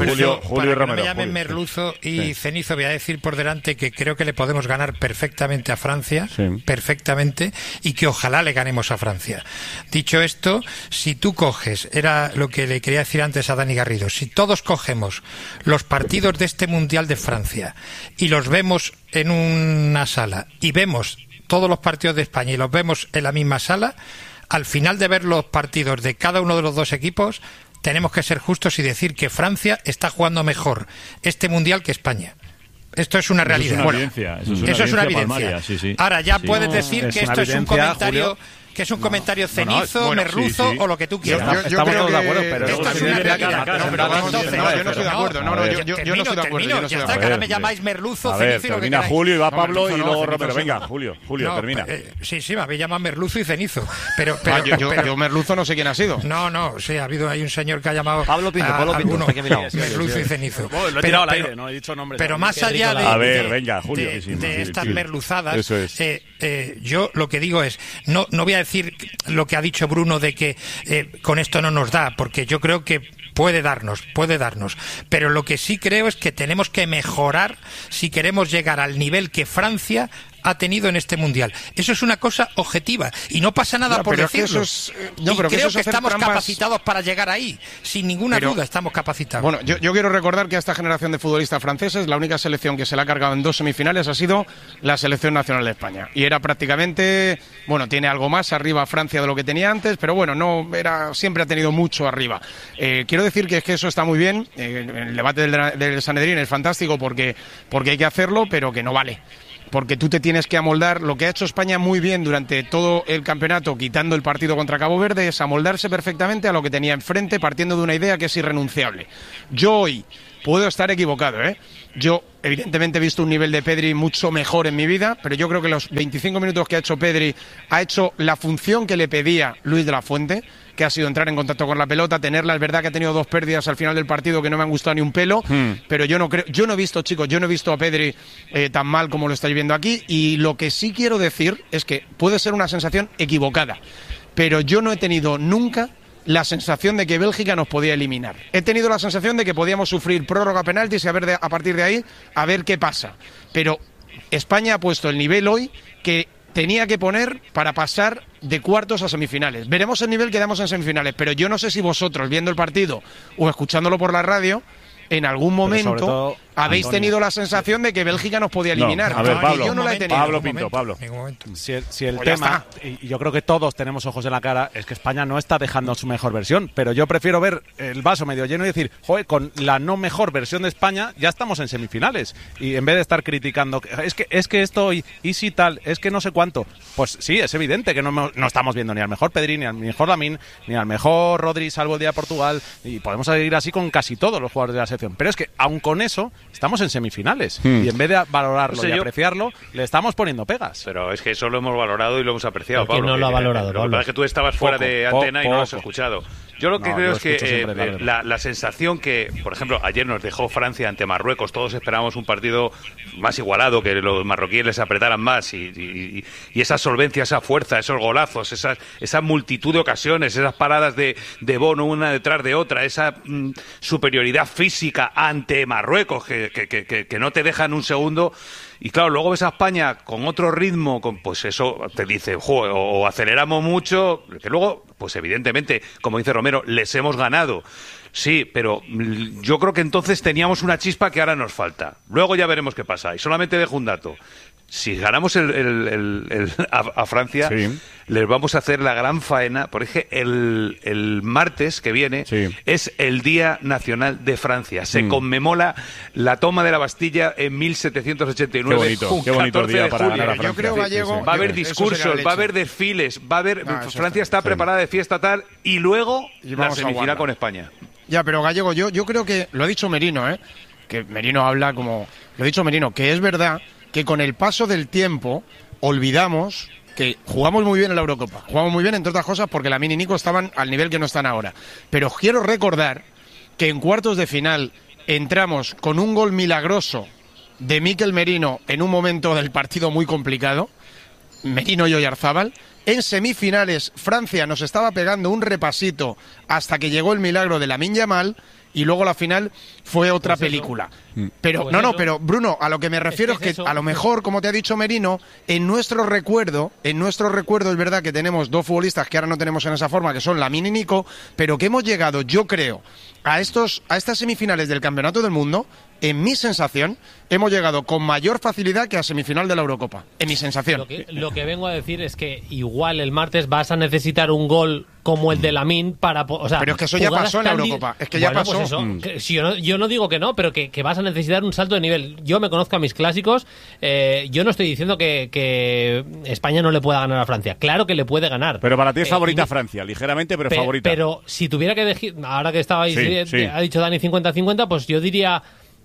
llamen merluzo y Sí. cenizo, voy a decir por delante que creo que le podemos ganar perfectamente a Francia, perfectamente, y que ojalá le ganemos a Francia. Dicho esto, si tú coges, era lo que le quería decir antes a Dani Garrido, si todos cogemos los partidos de este Mundial de Francia y los vemos en una sala y vemos todos los partidos de España y los vemos en la misma sala, al final de ver los partidos de cada uno de los dos equipos, tenemos que ser justos y decir que Francia está jugando mejor este Mundial que España. Esto es una realidad. Eso es una evidencia. Ahora ya puedes decir que esto es un comentario... Julio, que es un comentario cenizo, merluzo o lo que tú quieras. Estamos todos de acuerdo, pero esto es una realidad. Yo no estoy de acuerdo. Yo no estoy de acuerdo. Ya está, que ahora me llamáis merluzo, cenizo y lo que termina queráis. Julio y va Pablo y luego Romero. Venga, Julio, termina. Sí, me habéis llamado merluzo y cenizo. Yo merluzo no sé quién ha sido. No, sí, ha habido ahí un señor que ha llamado Pablo Pinto, merluzo y cenizo. Lo he tirado al aire, no he dicho nombre. Pero más allá de estas merluzadas, yo lo que digo es, no voy a decir lo que ha dicho Bruno de que con esto no nos da, porque yo creo que puede darnos, pero lo que sí creo es que tenemos que mejorar si queremos llegar al nivel que Francia ha tenido en este Mundial. Eso es una cosa objetiva y no pasa nada por decirlo. Creo que estamos capacitados para llegar ahí. Sin ninguna duda estamos capacitados. Bueno, yo quiero recordar que a esta generación de futbolistas franceses la única selección que se le ha cargado en 2 semifinales ha sido la selección nacional de España. Y era prácticamente, bueno, tiene algo más arriba Francia de lo que tenía antes, pero bueno, siempre ha tenido mucho arriba. Quiero decir que es que eso está muy bien. El debate del Sanedrín es fantástico porque hay que hacerlo, pero que no vale. Porque tú te tienes que amoldar. Lo que ha hecho España muy bien durante todo el campeonato, quitando el partido contra Cabo Verde, es amoldarse perfectamente a lo que tenía enfrente, partiendo de una idea que es irrenunciable. Yo hoy puedo estar equivocado, ¿eh? Yo, evidentemente, he visto un nivel de Pedri mucho mejor en mi vida, pero yo creo que los 25 minutos que ha hecho Pedri ha hecho la función que le pedía Luis de la Fuente, que ha sido entrar en contacto con la pelota, tenerla. Es verdad que ha tenido 2 pérdidas al final del partido que no me han gustado ni un pelo, pero yo no he visto a Pedri tan mal como lo estáis viendo aquí, y lo que sí quiero decir es que puede ser una sensación equivocada, pero yo no he tenido nunca la sensación de que Bélgica nos podía eliminar. He tenido la sensación de que podíamos sufrir prórroga, penaltis y a partir de ahí a ver qué pasa. Pero España ha puesto el nivel hoy que tenía que poner para pasar de cuartos a semifinales. Veremos el nivel que damos en semifinales, pero yo no sé si vosotros, viendo el partido o escuchándolo por la radio, en algún momento habéis tenido la sensación de que Bélgica nos podía eliminar. A ver, Pablo, yo no la he tenido. Pablo Pinto, Pablo. Si el pues tema, y yo creo que todos tenemos ojos en la cara, es que España no está dejando su mejor versión, pero yo prefiero ver el vaso medio lleno y decir, joder, con la no mejor versión de España ya estamos en semifinales, y en vez de estar criticando, es que esto y si tal, es que no sé cuánto, pues sí, es evidente que no estamos viendo ni al mejor Pedri, ni al mejor Lamine, ni al mejor Rodri, salvo el día de Portugal, y podemos seguir así con casi todos los jugadores de la selección, pero es que aun con eso estamos en semifinales, y en vez de valorarlo y apreciarlo, le estamos poniendo pegas. Pero es que eso lo hemos valorado y lo hemos apreciado, Pablo. No lo ha valorado, Pablo. Lo que pasa es que tú estabas fuera de antena y no lo has escuchado. Yo lo que creo es que la sensación que, por ejemplo, ayer nos dejó Francia ante Marruecos, todos esperábamos un partido más igualado, que los marroquíes les apretaran más, y esa solvencia, esa fuerza, esos golazos, esa multitud de ocasiones, esas paradas de Bono una detrás de otra, esa superioridad física ante Marruecos que no te dejan un segundo. Y claro, luego ves a España con otro ritmo, pues eso te dice, o aceleramos mucho, que luego, pues evidentemente, como dice Romero, les hemos ganado. Sí, pero yo creo que entonces teníamos una chispa que ahora nos falta. Luego ya veremos qué pasa. Y solamente dejo un dato. Si ganamos a Francia, les vamos a hacer la gran faena, porque el martes que viene es el Día Nacional de Francia. Se conmemora la toma de la Bastilla en 1789. Qué bonito día para ganar a Francia. Yo creo, Gallego, va a haber discursos, va a haber desfiles, va a haber... Francia está preparada de fiesta tal, y luego la semifinal con España. Ya, pero Gallego, yo creo que... Lo ha dicho Merino, que Merino habla como... Lo ha dicho Merino, que es verdad que con el paso del tiempo olvidamos que jugamos muy bien en la Eurocopa. Jugamos muy bien, entre otras cosas, porque Lamine y Nico estaban al nivel que no están ahora. Pero quiero recordar que en cuartos de final entramos con un gol milagroso de Mikel Merino en un momento del partido muy complicado, Merino y Oyarzábal. En semifinales, Francia nos estaba pegando un repasito hasta que llegó el milagro de Lamine Yamal, y luego la final fue otra película. Pero pero Bruno, a lo que me refiero es que a lo mejor, como te ha dicho Merino, en nuestro recuerdo es verdad que tenemos 2 futbolistas que ahora no tenemos en esa forma, que son Lamine y Nico, pero que hemos llegado, yo creo, a estas semifinales del Campeonato del Mundo, en mi sensación, hemos llegado con mayor facilidad que a semifinal de la Eurocopa, en mi sensación. Lo que vengo a decir es que igual el martes vas a necesitar un gol como el de Lamine para... pero es que eso ya pasó en la Eurocopa, es que ya pasó. Pues eso, si yo no digo que no, pero que vas a necesitar un salto de nivel. Yo me conozco a mis clásicos, yo no estoy diciendo que España no le pueda ganar a Francia. Claro que le puede ganar. Pero para ti es favorita Francia, ligeramente, pero favorita. Pero si tuviera que elegir, ahora que estabais, ha dicho Dani 50-50, pues yo diría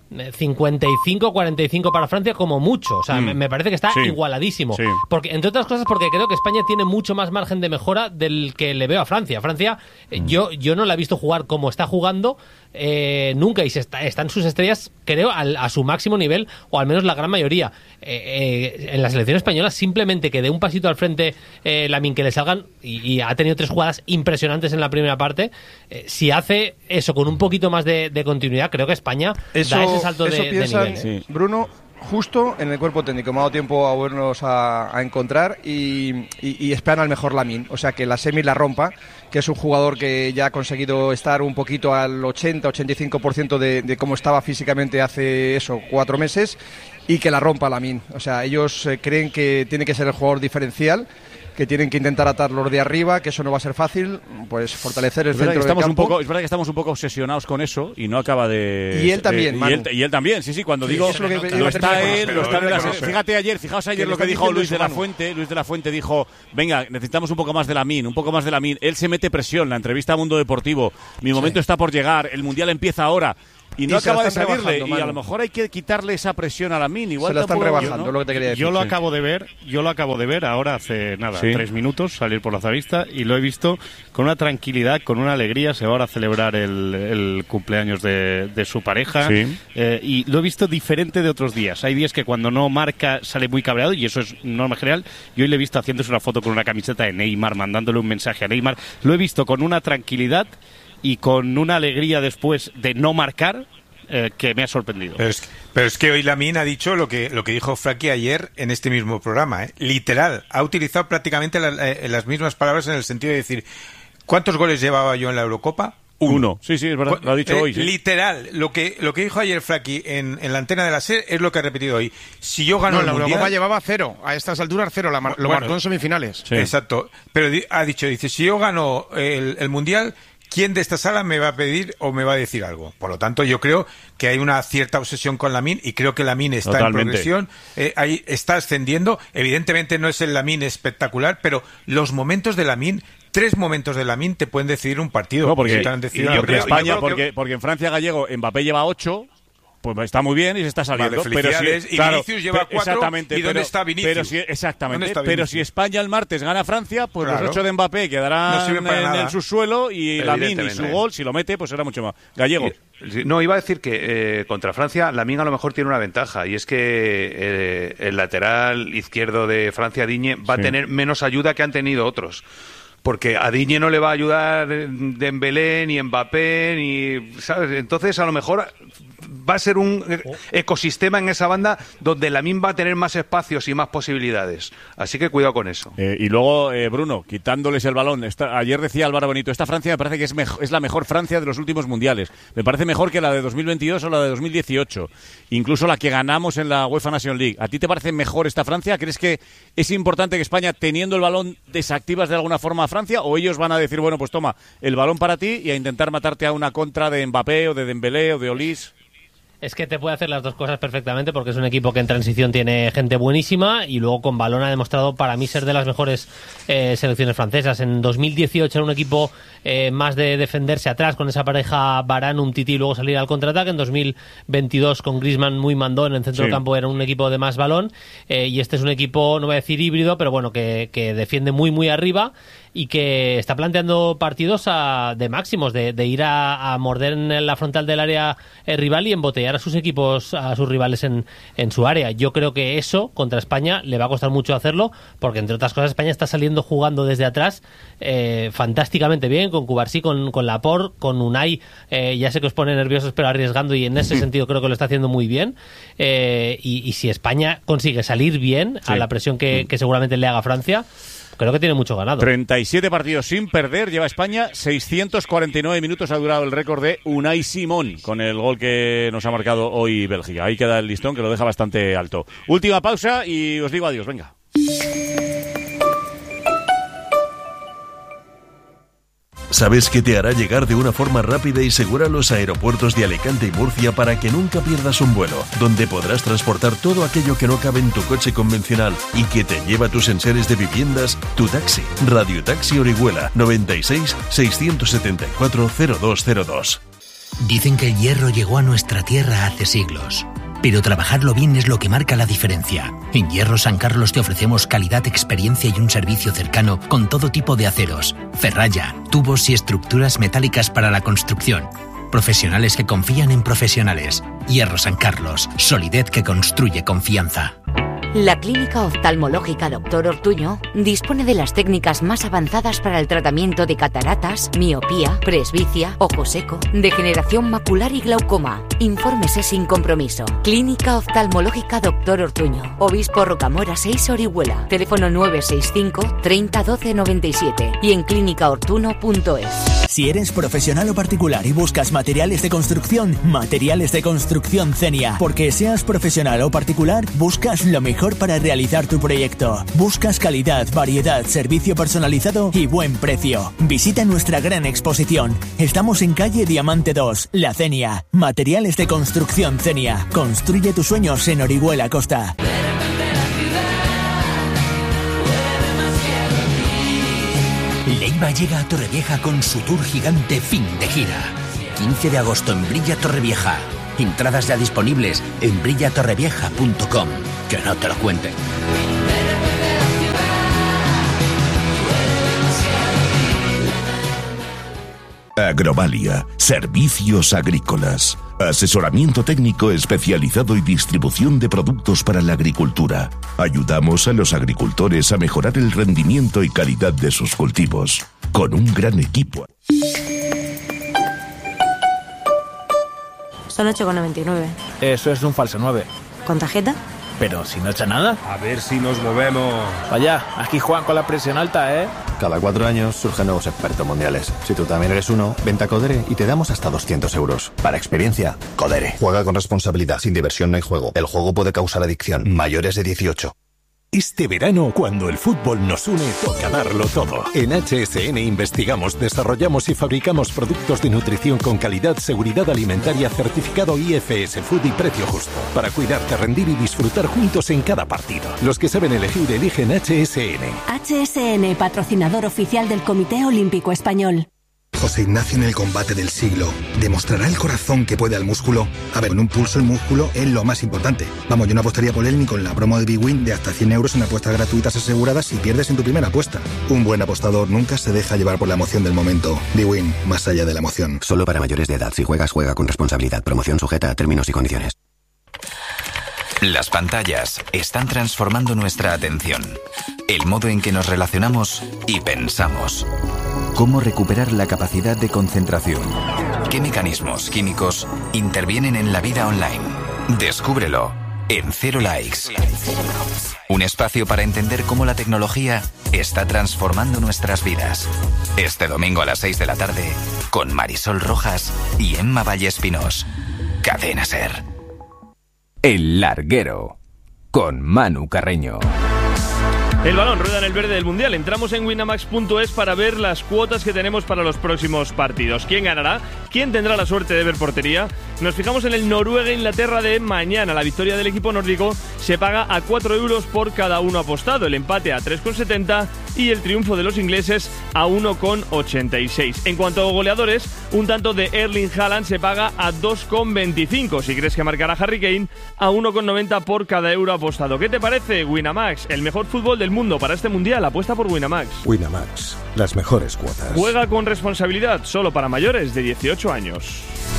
55-45 para Francia como mucho. O sea, me parece que está igualadísimo. Porque, entre otras cosas, porque creo que España tiene mucho más margen de mejora del que le veo a Francia. Francia, yo no la he visto jugar como está jugando nunca, y están sus estrellas, creo, a su máximo nivel, o al menos la gran mayoría. En la selección española, simplemente que dé un pasito al frente Lamine, que le salgan, y ha tenido 3 jugadas impresionantes en la primera parte. Si hace eso con un poquito más de continuidad, creo que España da ese salto de nivel. Bruno, justo en el cuerpo técnico. Me ha dado tiempo a volvernos a encontrar y esperan al mejor Lamine. O sea, que la semi la rompa, que es un jugador que ya ha conseguido estar un poquito al 80-85% de cómo estaba físicamente hace 4 meses, y que la rompa Lamine. O sea, ellos creen que tiene que ser el jugador diferencial, que tienen que intentar atarlos de arriba, que eso no va a ser fácil, pues fortalecer el centro del campo. Es verdad que estamos un poco obsesionados con eso y no acaba de... Y él también, y él también, sí, cuando digo... Fijaos ayer lo que dijo Luis de la Fuente. Luis de la Fuente dijo, venga, necesitamos un poco más de Lamine, Él se mete presión, la entrevista a Mundo Deportivo, mi momento está por llegar, el Mundial empieza ahora... Y no acaba de salirle, y a lo mejor hay que quitarle esa presión a Lamine. Igual se la están rebajando, lo que te quería decir. Yo lo acabo de ver ahora hace 3 minutos, salir por la Zavista, y lo he visto con una tranquilidad, con una alegría. Se va ahora a celebrar el cumpleaños de su pareja, y lo he visto diferente de otros días. Hay días que cuando no marca sale muy cabreado, y eso es norma general. Y hoy le he visto haciéndose una foto con una camiseta de Neymar, mandándole un mensaje a Neymar. Lo he visto con una tranquilidad y con una alegría después de no marcar que me ha sorprendido. Pero es que hoy Lamine ha dicho lo que dijo Frankie ayer en este mismo programa, literal, ha utilizado prácticamente las mismas palabras en el sentido de decir, ¿cuántos goles llevaba yo en la Eurocopa? 1. Sí, es verdad, lo ha dicho hoy. Sí. Literal, lo que dijo ayer Frankie en la antena de la SER es lo que ha repetido hoy. Si yo gano el Mundial... la Eurocopa llevaba 0, a estas alturas 0, lo marcó en semifinales. Sí. Exacto, pero dice, si yo gano el Mundial... ¿Quién de esta sala me va a pedir o me va a decir algo? Por lo tanto, yo creo que hay una cierta obsesión con Lamine y creo que Lamine está en progresión, ahí está ascendiendo. Evidentemente no es el Lamine espectacular, pero los momentos de Lamine, 3 momentos de Lamine te pueden decidir un partido. No, porque en Francia Gallego Mbappé lleva 8. Pues está muy bien y se está saliendo. Vale, pero Vinicius lleva 4. ¿Y dónde está Vinicius? Pero si España el martes gana a Francia, pues los 8 de Mbappé quedarán en el subsuelo, y Lamine y su gol, si lo mete, pues será mucho más. Gallego. No, iba a decir que contra Francia Lamine a lo mejor tiene una ventaja, y es que el lateral izquierdo de Francia, Digne, va a tener menos ayuda que han tenido otros. Porque a Digne no le va a ayudar Dembélé, ni Mbappé, ni... ¿sabes? Entonces, a lo mejor va a ser un ecosistema en esa banda donde Lamine va a tener más espacios y más posibilidades. Así que cuidado con eso. Y luego, Bruno, quitándoles el balón. Ayer decía Álvaro Benito, esta Francia me parece que es la mejor Francia de los últimos mundiales. Me parece mejor que la de 2022 o la de 2018. Incluso la que ganamos en la UEFA Nations League. ¿A ti te parece mejor esta Francia? ¿Crees que es importante que España, teniendo el balón, desactivas de alguna forma a Francia? ¿O ellos van a decir, bueno, pues toma el balón para ti y a intentar matarte a una contra de Mbappé o de Dembélé o de Olís? Es que te puede hacer las dos cosas perfectamente, porque es un equipo que en transición tiene gente buenísima y luego con balón ha demostrado para mí ser de las mejores selecciones francesas. En 2018 era un equipo más de defenderse atrás con esa pareja Varane, Umtiti y luego salir al contraataque. En 2022 con Griezmann muy mandón en el centro del campo era un equipo de más balón, y este es un equipo, no voy a decir híbrido, pero bueno, que defiende muy arriba y que está planteando partidos de máximos, de ir a morder en la frontal del área rival y embotellar a sus equipos, a sus rivales en su área. Yo creo que eso contra España le va a costar mucho hacerlo, porque entre otras cosas España está saliendo jugando desde atrás fantásticamente bien, con Cubarsí, con Laporte, con Unai, ya sé que os pone nerviosos pero arriesgando, y en ese sentido creo que lo está haciendo muy bien, y si España consigue salir bien a la presión que seguramente le haga Francia, creo que tiene mucho ganado. 37 partidos sin perder lleva España, 649 minutos ha durado el récord de Unai Simón con el gol que nos ha marcado hoy Bélgica. Ahí queda el listón, que lo deja bastante alto. Última pausa y os digo adiós, venga. ¿Sabes qué te hará llegar de una forma rápida y segura a los aeropuertos de Alicante y Murcia para que nunca pierdas un vuelo? Donde podrás transportar todo aquello que no cabe en tu coche convencional y que te lleva a tus enseres de viviendas. Tu taxi. Radio Taxi Orihuela 96 674 0202. Dicen que el hierro llegó a nuestra tierra hace siglos, pero trabajarlo bien es lo que marca la diferencia. En Hierro San Carlos te ofrecemos calidad, experiencia y un servicio cercano con todo tipo de aceros, ferralla, tubos y estructuras metálicas para la construcción. Profesionales que confían en profesionales. Hierro San Carlos, solidez que construye confianza. La Clínica Oftalmológica Dr. Ortuño dispone de las técnicas más avanzadas para el tratamiento de cataratas, miopía, presbicia, ojo seco, degeneración macular y glaucoma. Infórmese sin compromiso. Clínica Oftalmológica Dr. Ortuño, Obispo Rocamora 6, Orihuela. Teléfono 965 30 12 97 y en clínicaortuno.es. Si eres profesional o particular y buscas materiales de construcción, Materiales de Construcción Zenia. Porque seas profesional o particular, buscas lo mejor para realizar tu proyecto. Buscas calidad, variedad, servicio personalizado y buen precio. Visita nuestra gran exposición. Estamos en calle Diamante 2, La Zenia. Materiales de Construcción Zenia. Construye tus sueños en Orihuela Costa. Leiva llega a Torrevieja con su tour gigante fin de gira. 15 de agosto en Brilla Torrevieja. Entradas ya disponibles en brillatorrevieja.com. Que no te lo cuenten. Agrovalia, servicios agrícolas, asesoramiento técnico especializado y distribución de productos para la agricultura. Ayudamos a los agricultores a mejorar el rendimiento y calidad de sus cultivos, con un gran equipo. Son 8,99. Eso es un falso 9. ¿Con tarjeta? Pero si no echa nada. A ver si nos movemos. Vaya, aquí Juan con la presión alta, ¿eh? Cada 4 años surgen nuevos expertos mundiales. Si tú también eres uno, vente a Codere y te damos hasta 200 euros. Para experiencia, Codere. Juega con responsabilidad. Sin diversión no hay juego. El juego puede causar adicción. Mayores de 18. Este verano, cuando el fútbol nos une, toca darlo todo. En HSN investigamos, desarrollamos y fabricamos productos de nutrición con calidad, seguridad alimentaria, certificado IFS Food y precio justo. Para cuidarte, rendir y disfrutar juntos en cada partido. Los que saben elegir, eligen HSN. HSN, patrocinador oficial del Comité Olímpico Español. José Ignacio en el combate del siglo. ¿Demostrará el corazón que puede al músculo? A ver, en un pulso el músculo es lo más importante. Vamos, yo no apostaría por él ni con la promo de Big Win de hasta 100 euros en apuestas gratuitas aseguradas si pierdes en tu primera apuesta. Un buen apostador nunca se deja llevar por la emoción del momento. Big Win, más allá de la emoción. Solo para mayores de edad. Si juegas, juega con responsabilidad. Promoción sujeta a términos y condiciones. Las pantallas están transformando nuestra atención, el modo en que nos relacionamos y pensamos. ¿Cómo recuperar la capacidad de concentración? ¿Qué mecanismos químicos intervienen en la vida online? Descúbrelo en Cero Likes. Un espacio para entender cómo la tecnología está transformando nuestras vidas. Este domingo a las 6 de la tarde, con Marisol Rojas y Emma Vallespinós. Cadena SER. El Larguero, con Manu Carreño. El balón rueda en el verde del Mundial. Entramos en winamax.es para ver las cuotas que tenemos para los próximos partidos. ¿Quién ganará? ¿Quién tendrá la suerte de ver portería? Nos fijamos en el Noruega-Inglaterra de mañana. La victoria del equipo nórdico se paga a 4 euros por cada uno apostado. El empate a 3,70 y el triunfo de los ingleses a 1,86. En cuanto a goleadores, un tanto de Erling Haaland se paga a 2,25. Si crees que marcará Harry Kane, a 1,90 por cada euro apostado. ¿Qué te parece, Winamax? El mejor fútbol del mundo para este mundial. Apuesta por Winamax. Winamax, las mejores cuotas. Juega con responsabilidad, solo para mayores de 18 años.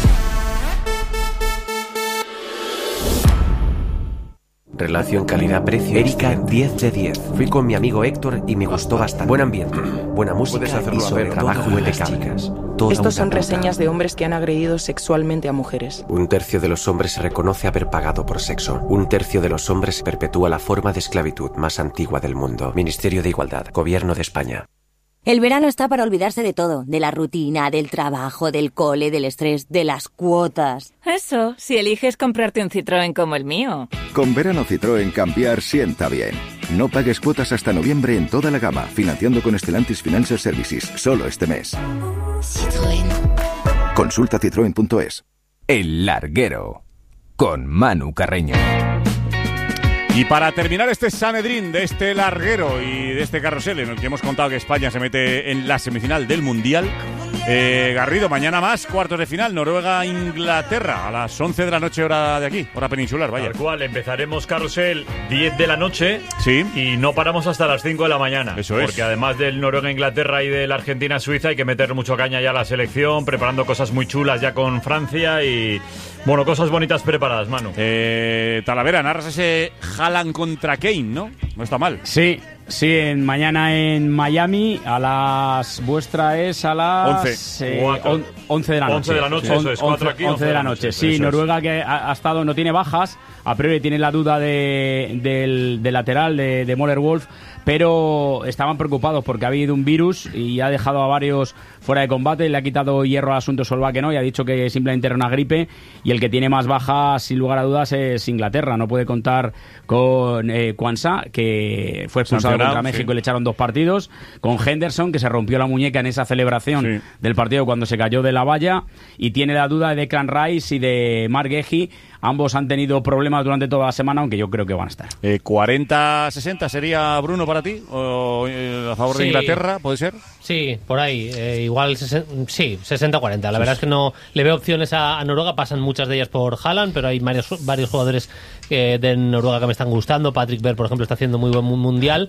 Relación calidad-precio. Erika, 10 de 10. Fui con mi amigo Héctor y me gustó bastante. Buen ambiente, buena música y sobre trabajo impecable. Estos son reseñas de hombres que han agredido sexualmente a mujeres. 1/3 de los hombres se reconoce haber pagado por sexo. 1/3 de los hombres perpetúa la forma de esclavitud más antigua del mundo. Ministerio de Igualdad, Gobierno de España. El verano está para olvidarse de todo, de la rutina, del trabajo, del cole, del estrés, de las cuotas. Eso, si eliges comprarte un Citroën como el mío. Con verano Citroën cambiar sienta bien. No pagues cuotas hasta noviembre en toda la gama, financiando con Stellantis Financial Services, solo este mes. Citroën. Consulta citroen.es. El Larguero, con Manu Carreño. Y para terminar este Sanedrín de este larguero y de este carrusel en el que hemos contado que España se mete en la semifinal del Mundial, Garrido, mañana más, cuartos de final, Noruega-Inglaterra, a las 11 de la noche, hora de aquí, hora peninsular, vaya. Tal cual, empezaremos carrusel 10 de la noche, sí, y no paramos hasta las 5 de la mañana. Eso es. Porque además del Noruega-Inglaterra y del Argentina-Suiza hay que meter mucho caña ya a la selección, preparando cosas muy chulas ya con Francia y... Bueno, cosas bonitas preparadas, Manu. Talavera, narras ese Haaland contra Kane, ¿no? No está mal. Sí, mañana en Miami, vuestra es a las 11 de la noche. 11 de la noche, eso es, 4 aquí, 11 de la noche. Sí, Noruega que ha estado, no tiene bajas, a priori tiene la duda del lateral de Möller Wolf, pero estaban preocupados porque ha habido un virus y ha dejado a varios fuera de combate, le ha quitado hierro al asunto Solbakken y ha dicho que simplemente era una gripe, y el que tiene más bajas sin lugar a dudas es Inglaterra. No puede contar con Quansah, que fue expulsado contra México, y le echaron 2 partidos, con Henderson, que se rompió la muñeca en esa celebración del partido cuando se cayó de la valla, y tiene la duda de Declan Rice y de Marc Guehi. Ambos han tenido problemas durante toda la semana, aunque yo creo que van a estar. 40-60 sería, Bruno, para ti, o a favor de Inglaterra, ¿puede ser? Sí, por ahí, igual 60-40. La verdad es que no le veo opciones a Noruega, pasan muchas de ellas por Haaland, pero hay varios jugadores de Noruega que me están gustando. Patrick Berg, por ejemplo, está haciendo muy buen mundial,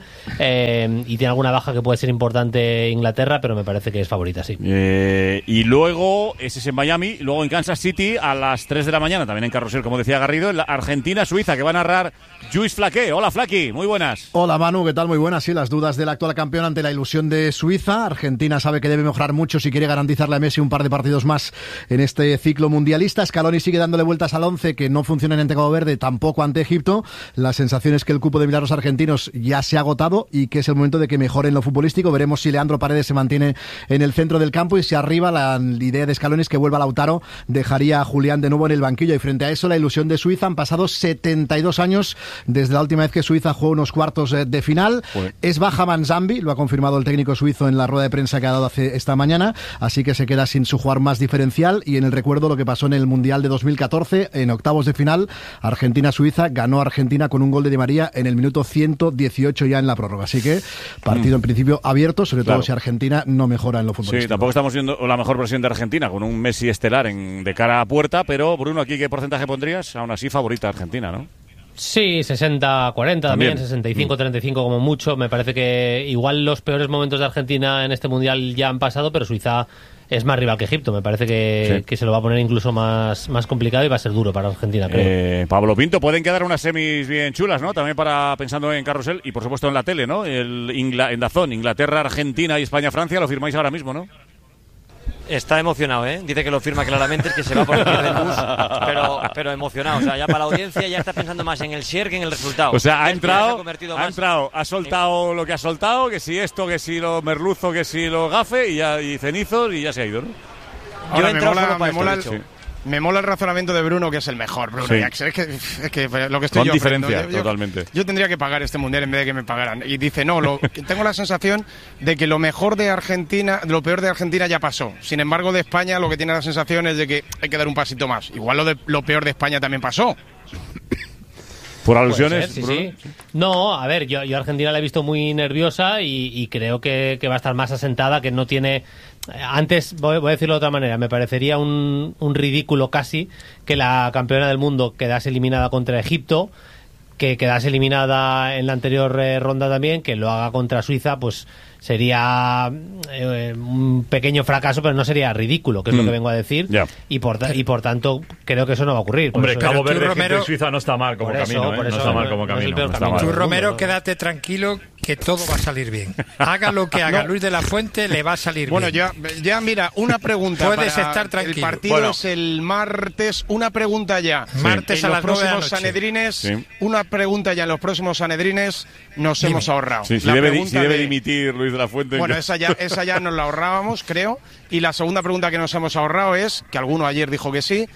y tiene alguna baja que puede ser importante Inglaterra, pero me parece que es favorita, sí. Y luego, ese es en Miami, luego en Kansas City a las 3 de la mañana, también en carrusel, como decía Garrido, en la Argentina-Suiza, que va a narrar Lluís Flaqué. Hola, Flaqui, muy buenas. Hola, Manu, ¿qué tal? Muy buenas. Sí, las dudas del actual campeón ante la ilusión de Suiza. Argentina sabe que debe mejorar mucho si quiere garantizarle a Messi un par de partidos más en este ciclo mundialista. Scaloni sigue dándole vueltas al 11, que no funcionan ante Cabo Verde, tampoco ante Egipto. La sensación es que el cupo de milagros argentinos ya se ha agotado y que es el momento de que mejoren lo futbolístico. Veremos si Leandro Paredes se mantiene en el centro del campo, y si arriba la idea de Scaloni es que vuelva Lautaro, dejaría a Julián de nuevo en el banquillo. Y frente a eso, la ilusión de Suiza. Han pasado 72 años desde la última vez que Suiza jugó unos cuartos de final. Es baja Manzambi, lo ha confirmado el técnico suizo en la rueda de prensa que ha dado esta mañana, así que se queda sin su jugador más diferencial. Y en el recuerdo lo que pasó en el Mundial de 2014, en octavos de final, Argentina-Suiza, ganó Argentina con un gol de Di María en el minuto 118 ya en la prórroga. Así que partido en principio abierto, sobre todo si Argentina no mejora en lo futbolístico. Sí, tampoco estamos viendo la mejor versión de Argentina con un Messi estelar de cara a puerta, pero Bruno, ¿aquí qué porcentaje pondrías? Aún así favorita Argentina, ¿no? Sí, 60-40 también, 65-35 como mucho. Me parece que igual los peores momentos de Argentina en este Mundial ya han pasado, pero Suiza es más rival que Egipto. Me parece que se lo va a poner incluso más complicado y va a ser duro para Argentina, creo. Pablo Pinto, pueden quedar unas semis bien chulas, ¿no? También pensando en carrusel y por supuesto en la tele, ¿no? En DAZN, Inglaterra, Argentina y España-Francia, lo firmáis ahora mismo, ¿no? Está emocionado, ¿eh? Dice que lo firma claramente, es que se va por el pie del bus, pero emocionado. O sea, ya para la audiencia ya está pensando más en el share que en el resultado. O sea, ha entrado, ha soltado lo que ha soltado, que si esto, que si lo merluzo, que si lo gafe, y cenizos, y ya se ha ido, ¿no? Ahora me mola el razonamiento de Bruno, que es el mejor. Bruno, es que lo que estoy con diferencia, totalmente. Yo tendría que pagar este mundial en vez de que me pagaran. Y dice, no, tengo la sensación de que lo mejor de Argentina, lo peor de Argentina ya pasó. Sin embargo, de España lo que tiene la sensación es de que hay que dar un pasito más. Igual lo peor de España también pasó. ¿Por alusiones? Sí. No, a ver, yo a Argentina la he visto muy nerviosa y creo que va a estar más asentada, que no tiene... Antes, voy a decirlo de otra manera, me parecería un ridículo casi que la campeona del mundo quedase eliminada contra Egipto, que quedase eliminada en la anterior ronda también, que lo haga contra Suiza, pues sería un pequeño fracaso, pero no sería ridículo, que es lo que vengo a decir. Y por tanto creo que eso no va a ocurrir. Hombre, Cabo Verde, Egipto y Suiza no está mal como camino, ¿eh? No está mal como camino. Tú, Romero, quédate tranquilo, que todo va a salir bien. Haga lo que haga Luis de la Fuente, le va a salir bien. Bueno, ya mira, una pregunta. Puedes estar tranquilo. El partido es el martes. Una pregunta ya. Martes a las 9 de la noche. Sanedrines, una pregunta ya en los próximos Sanedrines nos hemos ahorrado. Si debe dimitir Luis de la Fuente. Bueno, esa ya nos la ahorrábamos, creo. Y la segunda pregunta que nos hemos ahorrado es, que alguno ayer dijo que sí,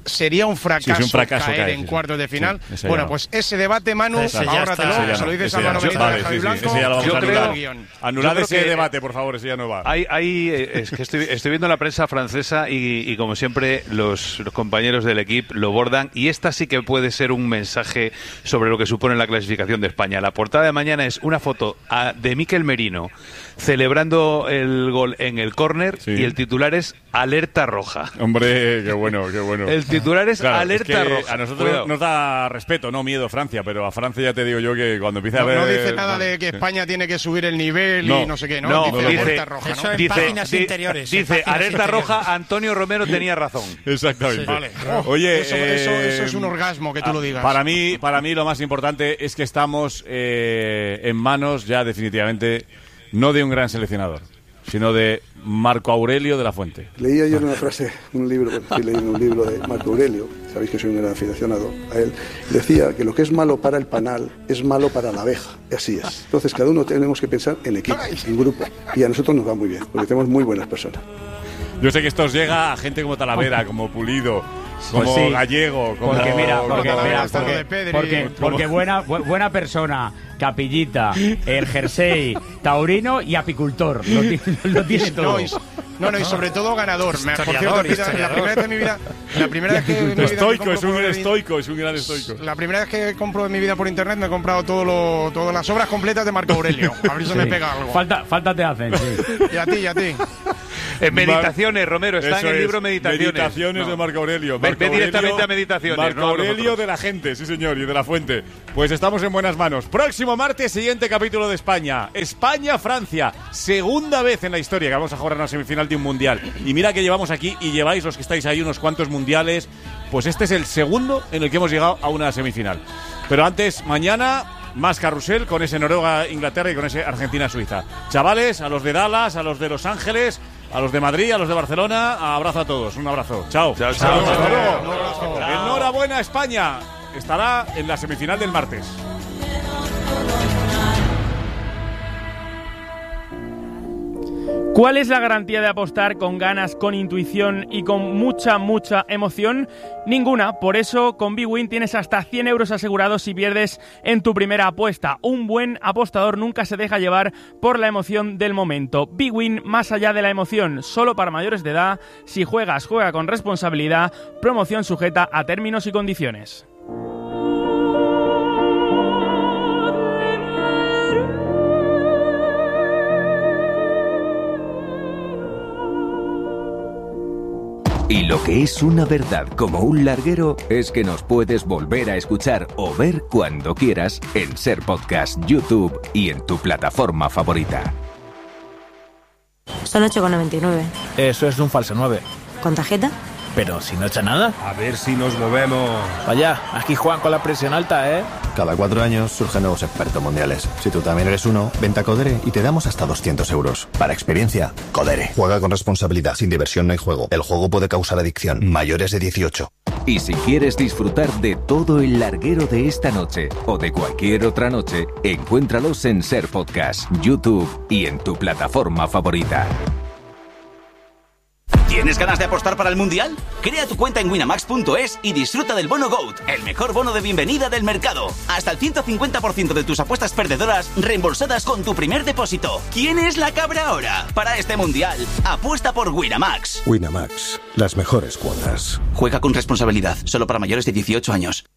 sería un fracaso, caer en cuartos de final. Sí, bueno, pues ese debate, Manu, ahórratelo, se lo dices a Manu Benito de Javi Blanco. Yo creo, anulad ese debate, por favor, ese ya no va. Es que estoy viendo la prensa francesa y como siempre los compañeros del equipo lo bordan, y esta sí que puede ser un mensaje sobre lo que supone la clasificación de España. La portada de mañana es una foto de Mikel Merino celebrando el gol en el córner, y el titular es alerta roja. Hombre, qué bueno, qué bueno. El titular es alerta roja. A nosotros nos da respeto, no miedo Francia, pero a Francia ya te digo yo que cuando empiece a ver... No dice nada de que España tiene que subir el nivel y no sé qué, ¿no? Dice alerta roja, ¿no? Eso en páginas interiores. Dice alerta roja, Antonio Romero tenía razón. Exactamente. Sí. Vale. Oye, eso es un orgasmo que tú lo digas. Para mí lo más importante es que estamos en manos ya definitivamente no de un gran seleccionador, sino de Marco Aurelio de la Fuente. Leí ayer una frase, un libro, estoy leyendo un libro de Marco Aurelio, sabéis que soy un gran aficionado a él, decía que lo que es malo para el panal es malo para la abeja, y así es. Entonces cada uno tenemos que pensar en equipo, en grupo, y a nosotros nos va muy bien, porque tenemos muy buenas personas. Yo sé que esto os llega a gente como Talavera, como Pulido, como Gallego, como... Porque buena persona, capillita, el jersey, taurino y apicultor. Lo tiene todo. No, y sobre todo ganador. Por cierto, la primera vez en mi vida... Estoico, es un gran estoico. La primera vez que compro en mi vida por internet me he comprado todas las obras completas de Marco Aurelio. A ver si me pega algo. Falta te hacen, sí. Y a ti. Meditaciones, Romero, está en el libro Meditaciones. Meditaciones de Marco Aurelio. Ve directamente a Meditaciones. Marco Aurelio de la gente, sí señor, y de la Fuente. Pues estamos en buenas manos. Próximo martes, siguiente capítulo de España. España-Francia, segunda vez en la historia que vamos a jugar una semifinal de un mundial. Y mira que llevamos aquí, y lleváis los que estáis ahí unos cuantos mundiales, pues este es el segundo en el que hemos llegado a una semifinal. Pero antes, mañana... más carrusel con ese Noruega-Inglaterra y con ese Argentina-Suiza. Chavales, a los de Dallas, a los de Los Ángeles, a los de Madrid, a los de Barcelona, abrazo a todos, un abrazo. Chao. Chao. Enhorabuena, España. Estará en la semifinal del martes. ¿Cuál es la garantía de apostar con ganas, con intuición y con mucha emoción? Ninguna. Por eso, con bwin tienes hasta 100 euros asegurados si pierdes en tu primera apuesta. Un buen apostador nunca se deja llevar por la emoción del momento. bwin, más allá de la emoción, solo para mayores de edad. Si juegas, juega con responsabilidad. Promoción sujeta a términos y condiciones. Y lo que es una verdad como un larguero es que nos puedes volver a escuchar o ver cuando quieras en Ser Podcast, YouTube y en tu plataforma favorita. Son 8,99. Eso es un falso 9. ¿Con tarjeta? Pero si no echa nada. A ver si nos movemos. Vaya, aquí Juan con la presión alta, ¿eh? Cada 4 años surgen nuevos expertos mundiales. Si tú también eres uno, vente a Codere y te damos hasta 200 euros. Para experiencia, Codere. Juega con responsabilidad. Sin diversión no hay juego. El juego puede causar adicción. Mayores de 18. Y si quieres disfrutar de todo el larguero de esta noche o de cualquier otra noche, encuéntralos en Ser Podcast, YouTube y en tu plataforma favorita. ¿Tienes ganas de apostar para el Mundial? Crea tu cuenta en winamax.es y disfruta del bono GOAT, el mejor bono de bienvenida del mercado. Hasta el 150% de tus apuestas perdedoras reembolsadas con tu primer depósito. ¿Quién es la cabra ahora? Para este Mundial, apuesta por Winamax. Winamax, las mejores cuotas. Juega con responsabilidad, solo para mayores de 18 años.